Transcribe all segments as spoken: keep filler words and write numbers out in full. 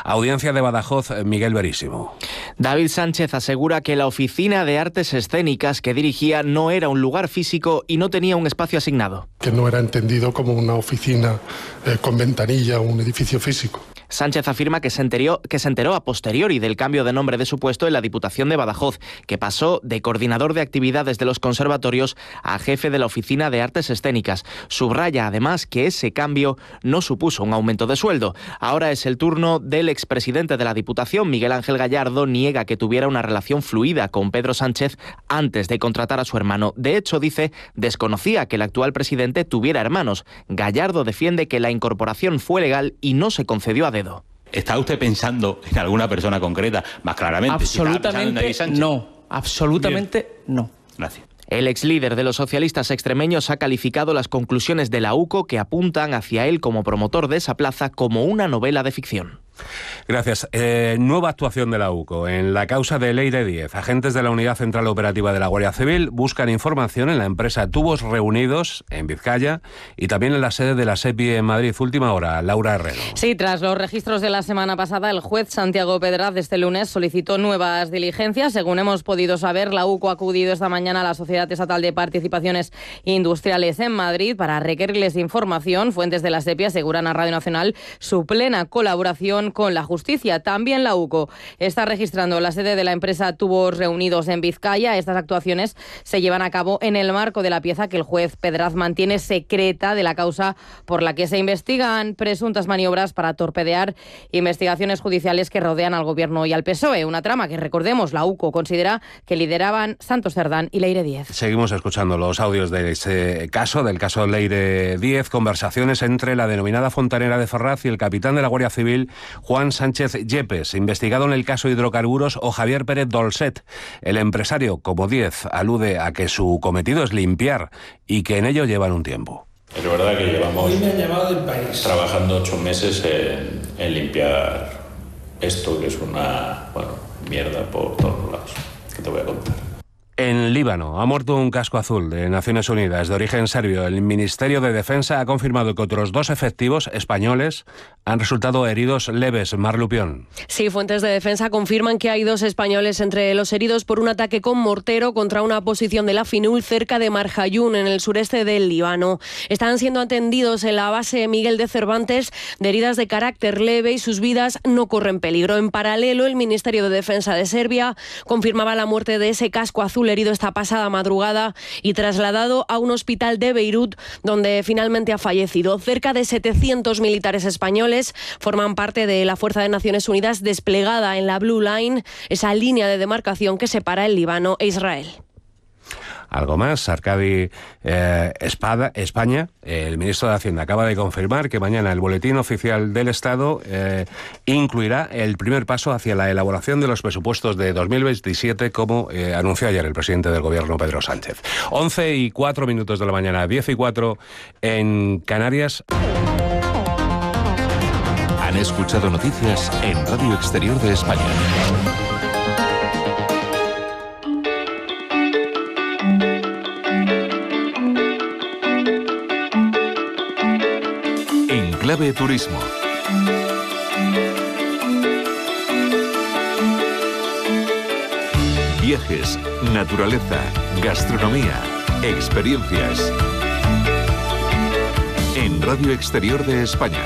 Audiencia de Badajoz, Miguel Verísimo. David Sánchez asegura que la Oficina de Artes Escénicas que dirigía no era un lugar físico y no tenía un espacio asignado. Que no era entendido como una oficina eh, con ventanilla o un edificio físico. Sánchez afirma que se, enteró, que se enteró a posteriori del cambio de nombre de su puesto en la Diputación de Badajoz, que pasó de coordinador de actividades de los conservatorios a jefe de la Oficina de Artes Escénicas. Subraya además que ese cambio no supuso un aumento de sueldo. Ahora es el turno del expresidente de la Diputación, Miguel Ángel Gallardo, niega que tuviera una relación fluida con Pedro Sánchez antes de contratar a su hermano. De hecho, dice, desconocía que el actual presidente tuviera hermanos. Gallardo defiende que la incorporación fue legal y no se concedió a dedo. ¿Está usted pensando en alguna persona concreta? Más claramente. Absolutamente si no. Absolutamente Bien. no. Gracias. El ex líder de los socialistas extremeños ha calificado las conclusiones de la U C O que apuntan hacia él como promotor de esa plaza como una novela de ficción. Gracias. Eh, nueva actuación de la U C O. En la causa de Leire Díez, agentes de la Unidad Central Operativa de la Guardia Civil buscan información en la empresa Tubos Reunidos, en Vizcaya, y también en la sede de la SEPI en Madrid. Última hora, Laura Herrero. Sí, tras los registros de la semana pasada, el juez Santiago Pedraz este lunes solicitó nuevas diligencias. Según hemos podido saber, la U C O ha acudido esta mañana a la Sociedad Estatal de Participaciones Industriales en Madrid para requerirles información. Fuentes de la SEPI aseguran a Radio Nacional su plena colaboración con la justicia. También la U C O está registrando la sede de la empresa Tubos Reunidos en Vizcaya. Estas actuaciones se llevan a cabo en el marco de la pieza que el juez Pedraz mantiene secreta de la causa por la que se investigan presuntas maniobras para torpedear investigaciones judiciales que rodean al Gobierno y al P S O E. Una trama que, recordemos, la U C O considera que lideraban Santos Cerdán y Leire Díez. Seguimos escuchando los audios de ese caso, del caso Leire Díez, conversaciones entre la denominada fontanera de Ferraz y el capitán de la Guardia Civil, Juan Sánchez Yepes, investigado en el caso hidrocarburos, o Javier Pérez Dolcet. El empresario, como Díez, alude a que su cometido es limpiar y que en ello llevan un tiempo. Es verdad que llevamos trabajando ocho meses en, en limpiar esto, que es una, bueno, mierda por todos lados. ¿Qué te voy a contar? En Líbano ha muerto un casco azul de Naciones Unidas de origen serbio. El Ministerio de Defensa ha confirmado que otros dos efectivos españoles han resultado heridos leves. Mar Lupión. Sí, fuentes de defensa confirman que hay dos españoles entre los heridos por un ataque con mortero contra una posición de la FINUL cerca de Marjayún, en el sureste del Líbano. Están siendo atendidos en la base Miguel de Cervantes de heridas de carácter leve y sus vidas no corren peligro. En paralelo, el Ministerio de Defensa de Serbia confirmaba la muerte de ese casco azul herido esta pasada madrugada y trasladado a un hospital de Beirut, donde finalmente ha fallecido. Cerca de setecientos militares españoles forman parte de la Fuerza de Naciones Unidas desplegada en la Blue Line, esa línea de demarcación que separa el Líbano e Israel. Algo más, Arcadi eh, Espada, España, el ministro de Hacienda acaba de confirmar que mañana el Boletín Oficial del Estado eh, incluirá el primer paso hacia la elaboración de los presupuestos de dos mil veintisiete, como eh, anunció ayer el presidente del Gobierno, Pedro Sánchez. once y cuatro minutos de la mañana, diez y cuatro en Canarias. Han escuchado noticias en Radio Exterior de España. Clave Turismo. Viajes, naturaleza, gastronomía, experiencias. En Radio Exterior de España.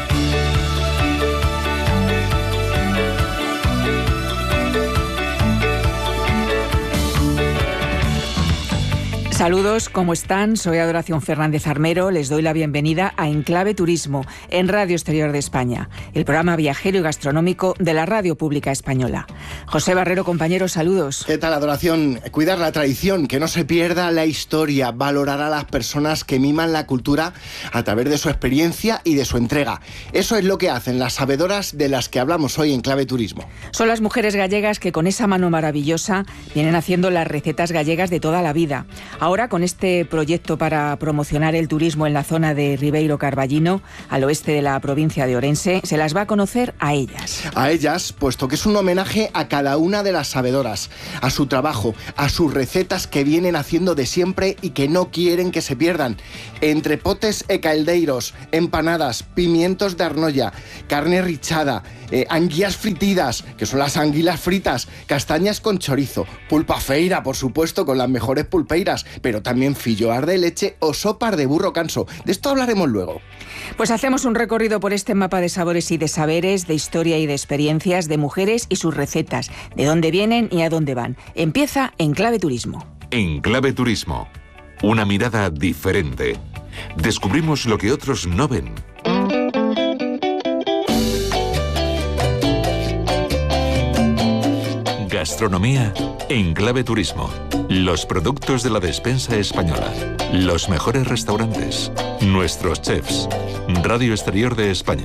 Saludos, ¿cómo están? Soy Adoración Fernández Armero. Les doy la bienvenida a Enclave Turismo en Radio Exterior de España, el programa viajero y gastronómico de la Radio Pública Española. José Barrero, compañero, saludos. ¿Qué tal, Adoración? Cuidar la tradición, que no se pierda la historia, valorar a las personas que miman la cultura a través de su experiencia y de su entrega. Eso es lo que hacen las sabedoras de las que hablamos hoy en Clave Turismo. Son las mujeres gallegas que con esa mano maravillosa vienen haciendo las recetas gallegas de toda la vida. Ahora, con este proyecto para promocionar el turismo en la zona de Ribeiro Carballino, al oeste de la provincia de Orense, se las va a conocer a ellas. A ellas, puesto que es un homenaje a cada una de las sabedoras, a su trabajo, a sus recetas que vienen haciendo de siempre y que no quieren que se pierdan. Entre potes e caldeiros, empanadas, pimientos de arnolla, carne richada, eh, anguilas fritidas, que son las anguilas fritas, castañas con chorizo, pulpa feira, por supuesto, con las mejores pulpeiras, pero también filloar de leche o sopar de burro canso. De esto hablaremos luego. Pues hacemos un recorrido por este mapa de sabores y de saberes, de historia y de experiencias, de mujeres y sus recetas, de dónde vienen y a dónde van. Empieza En Clave Turismo. En Clave Turismo, una mirada diferente. Descubrimos lo que otros no ven. Gastronomía en Clave Turismo. Los productos de la despensa española. Los mejores restaurantes. Nuestros chefs. Radio Exterior de España.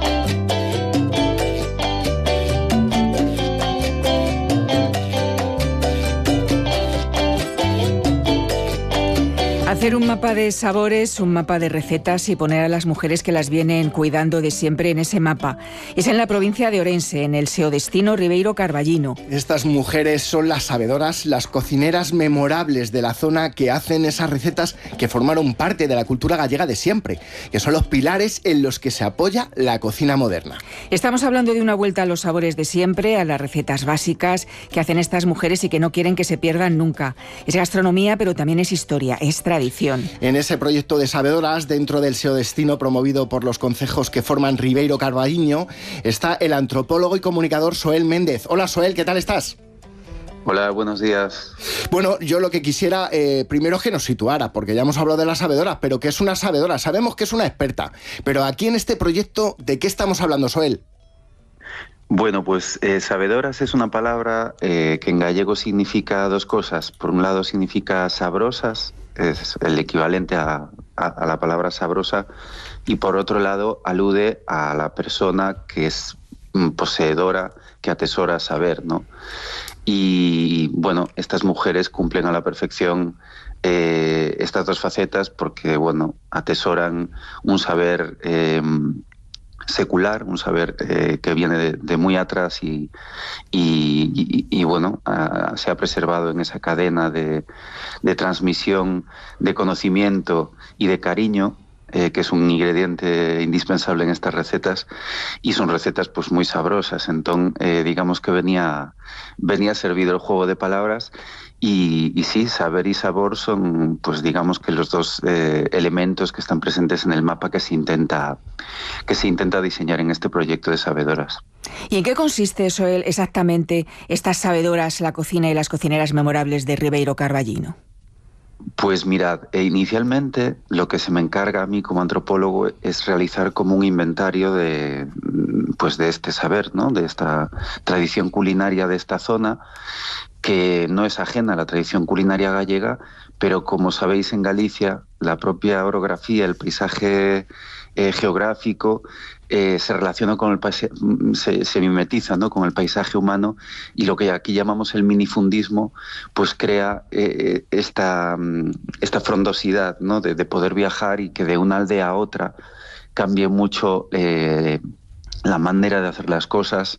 Hacer un mapa de sabores, un mapa de recetas y poner a las mujeres que las vienen cuidando de siempre en ese mapa. Es en la provincia de Orense, en el Seodestino Ribeiro Carballino. Estas mujeres son las sabedoras, las cocineras memorables de la zona que hacen esas recetas que formaron parte de la cultura gallega de siempre, que son los pilares en los que se apoya la cocina moderna. Estamos hablando de una vuelta a los sabores de siempre, a las recetas básicas que hacen estas mujeres y que no quieren que se pierdan nunca. Es gastronomía, pero también es historia, es tradición. En ese proyecto de sabedoras, dentro del Seodestino promovido por los concejos que forman Ribeiro Carballino, está el antropólogo y comunicador Soel Méndez. Hola Soel, ¿qué tal estás? Hola, buenos días. Bueno, yo lo que quisiera eh, primero es que nos situara, porque ya hemos hablado de la sabedora, pero ¿qué es una sabedora? Sabemos que es una experta, pero aquí en este proyecto, ¿de qué estamos hablando, Soel? Bueno, pues eh, sabedoras es una palabra eh, que en gallego significa dos cosas. Por un lado significa sabrosas, es el equivalente a, a, a la palabra sabrosa, y por otro lado alude a la persona que es mm, poseedora, que atesora saber, ¿no? Y bueno, estas mujeres cumplen a la perfección eh, estas dos facetas porque, bueno, atesoran un saber eh, secular, un saber eh, que viene de, de muy atrás y, y, y, y bueno, a, se ha preservado en esa cadena de, de transmisión de conocimiento y de cariño, eh, que es un ingrediente indispensable en estas recetas, y son recetas pues muy sabrosas. Entonces, eh, digamos que venía, venía servido el juego de palabras. Y, y sí, saber y sabor son, pues digamos que los dos eh, elementos que están presentes en el mapa que se intenta que se intenta diseñar en este proyecto de sabedoras. ¿Y en qué consiste, Soel, exactamente estas sabedoras, la cocina y las cocineras memorables de Ribeiro Carballino? Pues mirad, eh, inicialmente lo que se me encarga a mí como antropólogo es realizar como un inventario de, pues de este saber, ¿no? De esta tradición culinaria de esta zona, que no es ajena a la tradición culinaria gallega, pero como sabéis en Galicia, la propia orografía, el paisaje eh, geográfico eh, se relaciona con el paisaje, se, se mimetiza, ¿no? Con el paisaje humano, y lo que aquí llamamos el minifundismo, pues crea eh, esta, esta frondosidad, ¿no? De, de poder viajar y que de una aldea a otra cambie mucho eh, la manera de hacer las cosas,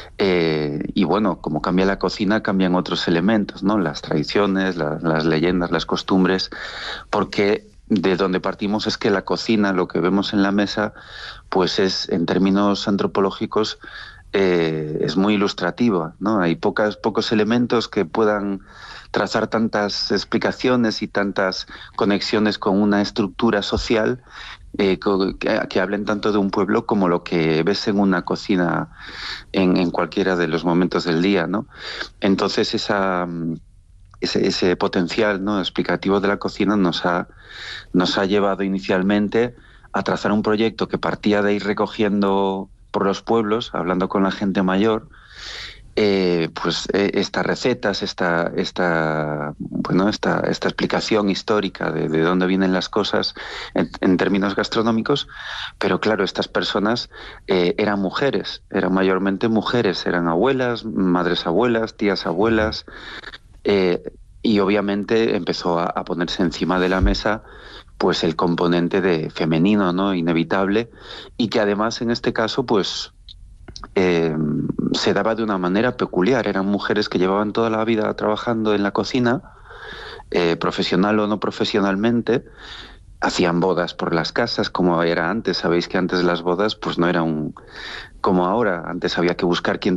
eh, y bueno, como cambia la cocina, cambian otros elementos, ¿no? Las tradiciones, la, las leyendas, las costumbres, porque de donde partimos es que la cocina, lo que vemos en la mesa, pues es, en términos antropológicos, eh, es muy ilustrativa, ¿no? Hay pocas, pocos elementos que puedan trazar tantas explicaciones y tantas conexiones con una estructura social eh, que, que hablen tanto de un pueblo como lo que ves en una cocina en, en cualquiera de los momentos del día, ¿no? Entonces esa, ese, ese potencial, ¿no? explicativo de la cocina nos ha, nos ha llevado inicialmente a trazar un proyecto que partía de ir recogiendo por los pueblos, hablando con la gente mayor, Eh, pues eh, estas recetas, esta, esta, bueno, esta, esta explicación histórica de, de dónde vienen las cosas en, en términos gastronómicos, pero claro, estas personas eh, eran mujeres, eran mayormente mujeres, eran abuelas, madres abuelas, tías abuelas, eh, y obviamente empezó a, a ponerse encima de la mesa pues el componente de femenino, ¿no? Inevitable, y que además en este caso pues Eh, se se daba de una manera peculiar. Eran mujeres que llevaban toda la vida trabajando en la cocina, eh, profesional o no profesionalmente. Hacían bodas por las casas, como era antes. Sabéis que antes las bodas pues no eran como ahora. Antes había que buscar quién